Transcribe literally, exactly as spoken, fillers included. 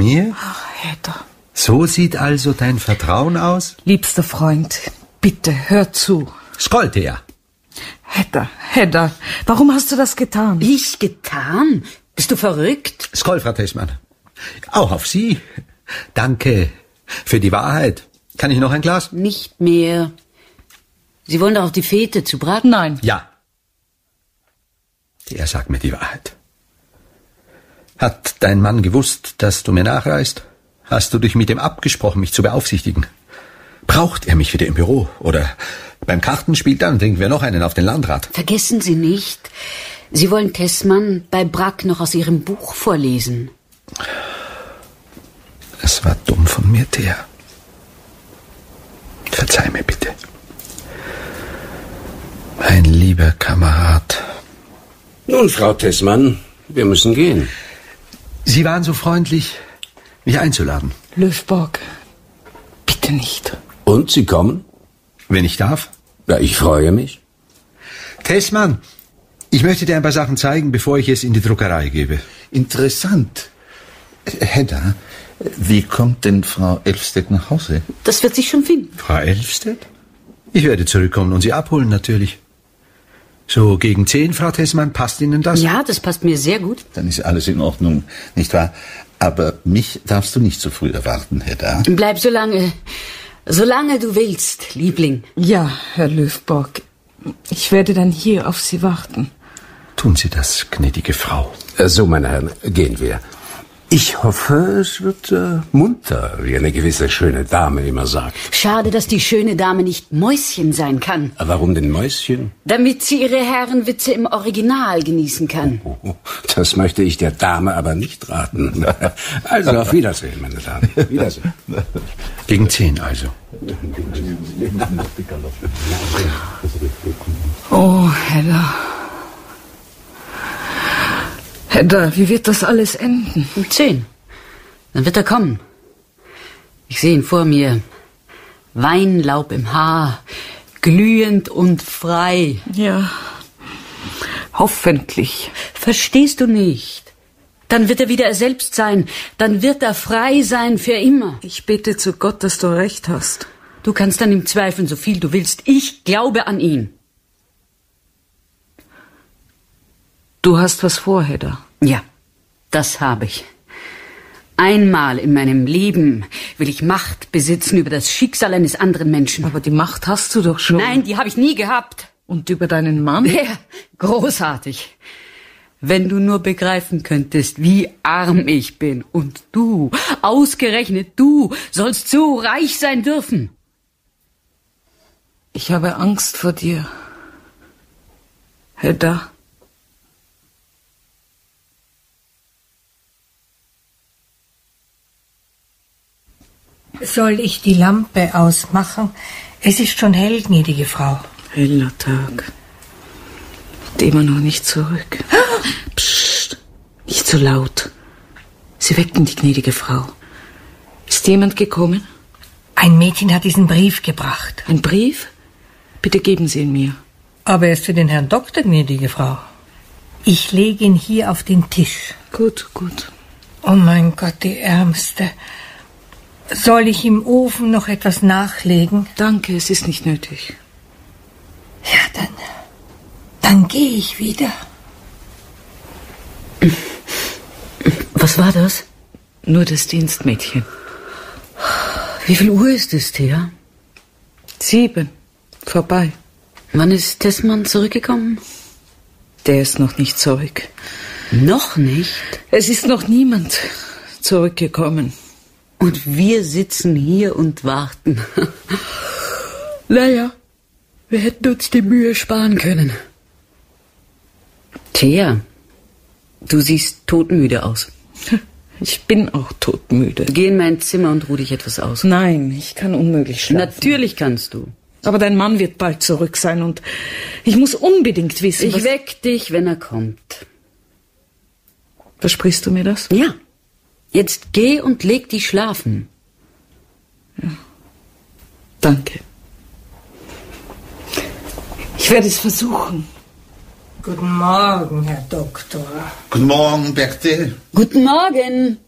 mir? Ach, Hedda. So sieht also dein Vertrauen aus? Liebster Freund, bitte, hör zu. Skolte ja. Hedda, Hedda, warum hast du das getan? Ich getan? Bist du verrückt? Skol, Frau Tessmann. Auch auf Sie. Danke für die Wahrheit. Kann ich noch ein Glas? Nicht mehr. Sie wollen doch auf die Fete zu braten? Nein. Ja. Der sagt mir die Wahrheit. Hat dein Mann gewusst, dass du mir nachreist? Hast du dich mit ihm abgesprochen, mich zu beaufsichtigen? Braucht er mich wieder im Büro? Oder beim Kartenspiel? Dann trinken wir noch einen auf den Landrat. Vergessen Sie nicht, Sie wollen Tessmann bei Brack noch aus Ihrem Buch vorlesen. Es war dumm von mir, Thea. Verzeih mir bitte. Mein lieber Kamerad. Nun, Frau Tessmann, wir müssen gehen. Sie waren so freundlich, mich einzuladen. Löfborg, bitte nicht. Und Sie kommen? Wenn ich darf? Ja, ich freue mich. Tessmann, ich möchte dir ein paar Sachen zeigen, bevor ich es in die Druckerei gebe. Interessant. Hedda, wie kommt denn Frau Elfstedt nach Hause? Das wird sich schon finden. Frau Elfstedt? Ich werde zurückkommen und Sie abholen, natürlich. So gegen zehn, Frau Tessmann, passt Ihnen das? Ja, das passt mir sehr gut. Dann ist alles in Ordnung, nicht wahr? Aber mich darfst du nicht zu früh erwarten, Hedda. Bleib so lange, so lange du willst, Liebling. Ja, Herr Löfborg, ich werde dann hier auf Sie warten. Tun Sie das, gnädige Frau. So, meine Herren, gehen wir. Ich hoffe, es wird äh, munter, wie eine gewisse schöne Dame immer sagt. Schade, dass die schöne Dame nicht Mäuschen sein kann. Warum denn Mäuschen? Damit sie ihre Herrenwitze im Original genießen kann. Oh, das möchte ich der Dame aber nicht raten. Also, auf Wiedersehen, meine Damen. Wiedersehen. Gegen zehn also. Oh, Hedda. Hedda, wie wird das alles enden? Um zehn. Dann wird er kommen. Ich sehe ihn vor mir. Weinlaub im Haar, glühend und frei. Ja, hoffentlich. Verstehst du nicht? Dann wird er wieder er selbst sein. Dann wird er frei sein für immer. Ich bete zu Gott, dass du recht hast. Du kannst an ihm zweifeln, so viel du willst. Ich glaube an ihn. Du hast was vor, Hedda. Ja, das habe ich. Einmal in meinem Leben will ich Macht besitzen über das Schicksal eines anderen Menschen. Aber die Macht hast du doch schon. Nein, die habe ich nie gehabt. Und über deinen Mann? Ja, großartig. Wenn du nur begreifen könntest, wie arm ich bin. Und du, ausgerechnet du, sollst so reich sein dürfen. Ich habe Angst vor dir, Hedda. Soll ich die Lampe ausmachen? Es ist schon hell, gnädige Frau. Heller Tag. Und immer noch nicht zurück. Psst, nicht so laut. Sie wecken die gnädige Frau. Ist jemand gekommen? Ein Mädchen hat diesen Brief gebracht. Ein Brief? Bitte geben Sie ihn mir. Aber er ist für den Herrn Doktor, gnädige Frau. Ich lege ihn hier auf den Tisch. Gut, gut. Oh mein Gott, die Ärmste. Soll ich im Ofen noch etwas nachlegen? Danke, es ist nicht nötig. Ja, dann, dann gehe ich wieder. Was war das? Nur das Dienstmädchen. Wie viel Uhr ist es, Thea? Sieben. Vorbei. Wann ist Tessmann zurückgekommen? Der ist noch nicht zurück. Noch nicht? Es ist noch niemand zurückgekommen. Und wir sitzen hier und warten. Naja, wir hätten uns die Mühe sparen können. Thea, du siehst todmüde aus. Ich bin auch todmüde. Geh in mein Zimmer und ruh dich etwas aus. Nein, ich kann unmöglich schlafen. Natürlich kannst du. Aber dein Mann wird bald zurück sein und ich muss unbedingt wissen, Ich was... weck dich, wenn er kommt. Versprichst du mir das? Ja. Jetzt geh und leg dich schlafen. Ja. Danke. Ich werde es versuchen. Guten Morgen, Herr Doktor. Guten Morgen, Berthe. Guten Morgen.